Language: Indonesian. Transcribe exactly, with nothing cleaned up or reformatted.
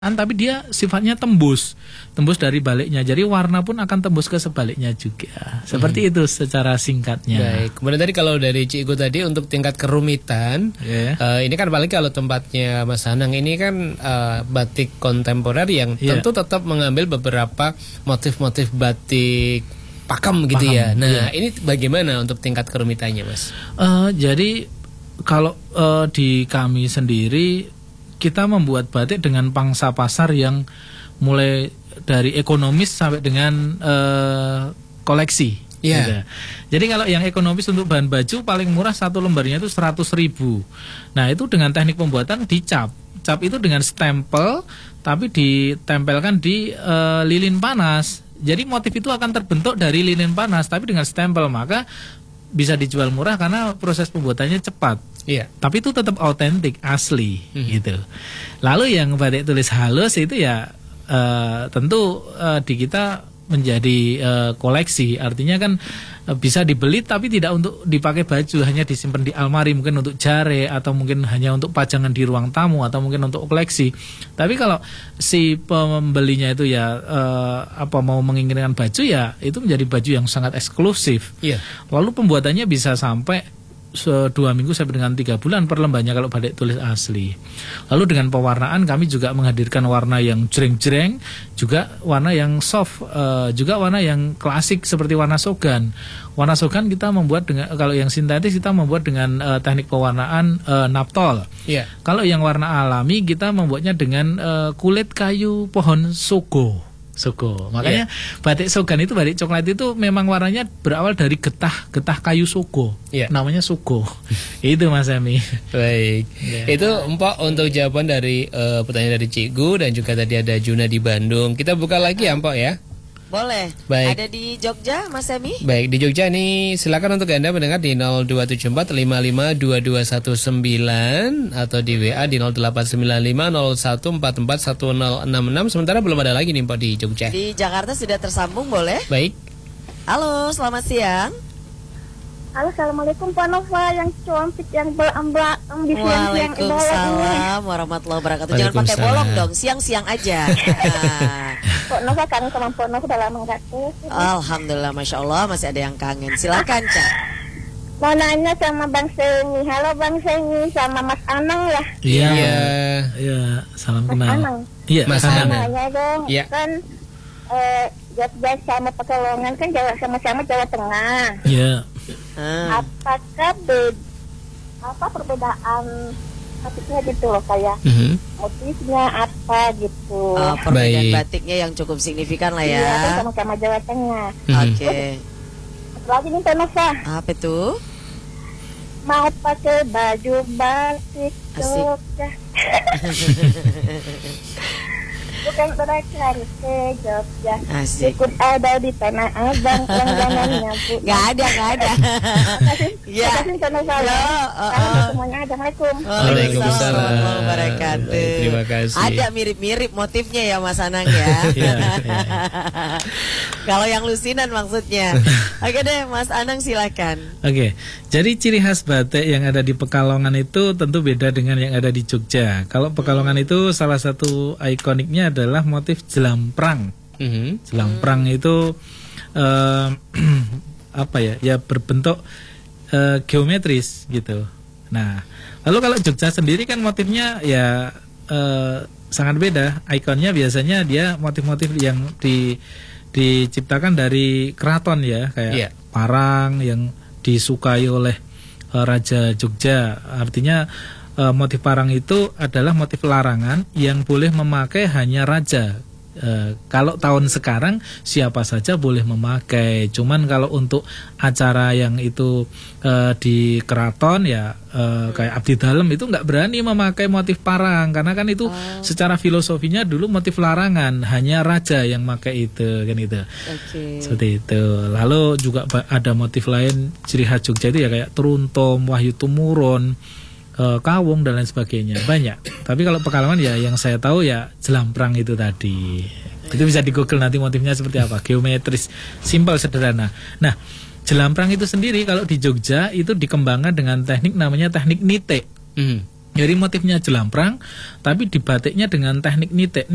Tapi dia sifatnya tembus, tembus dari baliknya. Jadi warna pun akan tembus ke sebaliknya juga. Seperti hmm. itu secara singkatnya. Baik. Kemudian tadi kalau dari Cikgu tadi untuk tingkat kerumitan, yeah. uh, ini kan paling kalau tempatnya Mas Anang ini kan uh, batik kontemporer yang yeah. tentu tetap mengambil beberapa motif-motif batik pakem gitu Paham, ya. Nah, yeah. ini bagaimana untuk tingkat kerumitannya, Mas? Uh, jadi kalau uh, di kami sendiri kita membuat batik dengan pangsa pasar yang mulai dari ekonomis sampai dengan uh, koleksi. Yeah. Gitu. Jadi kalau yang ekonomis untuk bahan baju paling murah satu lembarnya itu seratus ribu. Nah itu dengan teknik pembuatan dicap. Cap itu dengan stempel tapi ditempelkan di uh, lilin panas. Jadi motif itu akan terbentuk dari lilin panas tapi dengan stempel, maka bisa dijual murah karena proses pembuatannya cepat. Iya. Tapi itu tetap autentik, asli, mm-hmm. gitu. Lalu yang batik tulis halus itu ya uh, tentu uh, di kita menjadi uh, koleksi. Artinya kan uh, bisa dibeli tapi tidak untuk dipakai baju, hanya disimpan di almari, mungkin untuk jare atau mungkin hanya untuk pajangan di ruang tamu atau mungkin untuk koleksi. Tapi kalau si pembelinya itu ya uh, apa mau menginginkan baju, ya itu menjadi baju yang sangat eksklusif. Iya. Lalu pembuatannya bisa sampai dua minggu sampai dengan tiga bulan per lembarnya kalau batik tulis asli. Lalu dengan pewarnaan kami juga menghadirkan warna yang jreng-jreng, juga warna yang soft, uh, juga warna yang klasik seperti warna sogan. Warna sogan kita membuat dengan, kalau yang sintetis kita membuat dengan uh, teknik pewarnaan uh, naptol. Yeah. Kalau yang warna alami kita membuatnya dengan uh, kulit kayu pohon sogo. Sogo. Makanya yeah. batik sogan itu, batik coklat itu memang warnanya berawal dari getah getah kayu sogo. Yeah. Namanya sogo. Itu Mas Emi. Baik. Yeah. Itu Mpok untuk jawaban dari uh, pertanyaan dari Cikgu, dan juga tadi ada Juna di Bandung. Kita buka lagi ya Mpok ya. Boleh. Baik. Ada di Jogja, Mas Emi? Baik, di Jogja nih silakan untuk Anda mendengar di nol dua tujuh empat lima lima dua dua satu sembilan atau di W A di nol delapan sembilan lima nol satu empat empat satu nol enam enam. Sementara belum ada lagi nih Pak di Jogja. Di Jakarta sudah tersambung, boleh? Baik. Halo, selamat siang. Halo, assalamualaikum Pak Nova yang cantik, yang belamblak, yang di siang-siang. Waalaikumsalam warahmatullahi wabarakatuh. Jangan pakai bolong dong, siang-siang aja. Nah. Pak Nova kangen sama Pak Nova, udah lama nggak ketemu. Alhamdulillah, masya Allah masih ada yang kangen. Silakan Cak. Mau nanya sama Bang Sengi. Halo Bang Sengi, sama Mas Anang ya? Iya. Iya. Salam kenal. Mas Anang. Iya. Mas Anang. Nanya dong. Iya. Kan eh, Jogja sama Pekalongan kan Jawa, sama-sama Jawa Tengah. Iya. Hmm. Apakah beda, apa perbedaan batiknya gitu loh, kayak mm-hmm. motifnya apa gitu? Oh, perbedaan Baik. batiknya yang cukup signifikan lah ya. Iya, kan sama-sama Jawa Tengah. Mm-hmm. Oke. Okay. Lagi nih Pak Nova. Apa itu? Mau pakai baju batik Jogja. Bukan berakhir ke Jogja. Asik. Ikut ada di Tanah Abang langganannya Bu. Gak ada, gak ada. Ya. Terima kasih Pak Nova. Semuanya. Assalamualaikum. Waalaikumsalam warahmatullahi wabarakatuh. Terima kasih. Ada mirip-mirip motifnya ya Mas Anang ya. Iya. Kalau yang lusinan maksudnya. Oke deh Mas Anang silakan. Oke. Jadi ciri khas batik yang ada di Pekalongan itu tentu beda dengan yang ada di Jogja. Kalau Pekalongan itu salah satu ikoniknya adalah motif jelamprang. Mm-hmm. Jelamprang mm. itu uh, apa ya? Ya berbentuk uh, geometris gitu. Nah, lalu kalau Jogja sendiri kan motifnya ya uh, sangat beda. Ikonnya biasanya dia motif-motif yang di diciptakan dari keraton ya, kayak yeah. parang yang disukai oleh uh, Raja Jogja. Artinya uh, motif parang itu adalah motif larangan yang boleh memakai hanya raja. Uh, kalau tahun sekarang siapa saja boleh memakai. Cuman kalau untuk acara yang itu uh, di keraton ya uh, kayak abdi dalem itu nggak berani memakai motif parang, karena kan itu oh. secara filosofinya dulu motif larangan, hanya raja yang pakai itu kan itu. Okay. Seperti itu. Lalu juga ada motif lain ciri khas Jogja itu ya kayak Truntom, Wahyu Tumurun, Kawung dan lain sebagainya, banyak. Tapi kalau Pekalongan ya yang saya tahu ya jelamprang itu tadi. Itu bisa di Google nanti motifnya seperti apa, geometris, simpel, sederhana. Nah, jelamprang itu sendiri kalau di Jogja itu dikembangkan dengan teknik namanya teknik nitik. Mm. Jadi motifnya jelamprang tapi dibatiknya dengan teknik nitik.